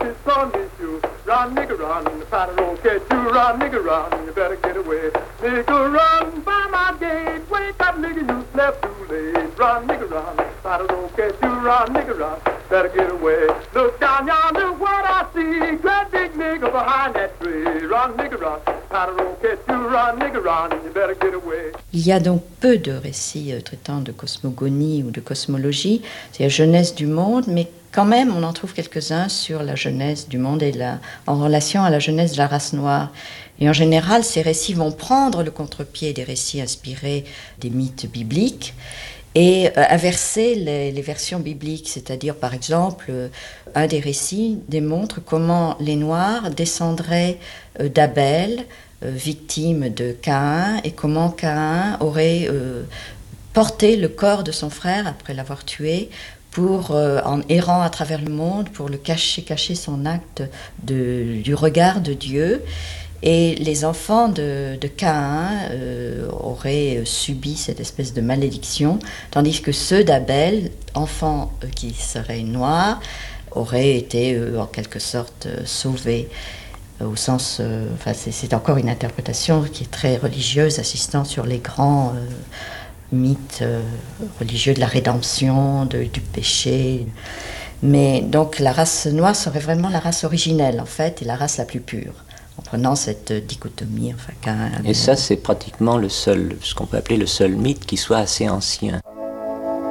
his son meet you. Run, nigga, run, the powder roll catch you. Run, nigga, run, you better get away. Nigga, run by my gate. Wake up, nigga, you slept too late. Run, nigga, run, the powder roll catch you. Run, nigga, run, better get away. Look down yonder, what I see. Great big nigga behind that tree. Run, nigga, run, powder roll catch you. Run, nigga, run, you better get away. Il y a donc peu de récits traitant de cosmogonie ou de cosmologie, c'est la jeunesse du monde, mais quand même on en trouve quelques-uns sur la jeunesse du monde et en relation à la jeunesse de la race noire. Et en général, ces récits vont prendre le contre-pied des récits inspirés des mythes bibliques et inverser les versions bibliques, c'est-à-dire par exemple, un des récits démontre comment les Noirs descendraient d'Abel, victime de Caïn, et comment Caïn aurait porté le corps de son frère après l'avoir tué pour, en errant à travers le monde, pour le cacher son acte du regard de Dieu. Et les enfants de Caïn auraient subi cette espèce de malédiction, tandis que ceux d'Abel, enfants qui seraient noirs, auraient été en quelque sorte sauvés. Au sens, c'est encore une interprétation qui est très religieuse, insistant sur les grands mythes religieux de la rédemption, du péché. Mais donc la race noire serait vraiment la race originelle, en fait, et la race la plus pure, en prenant cette dichotomie. Et ça, c'est pratiquement le seul, ce qu'on peut appeler le seul mythe qui soit assez ancien.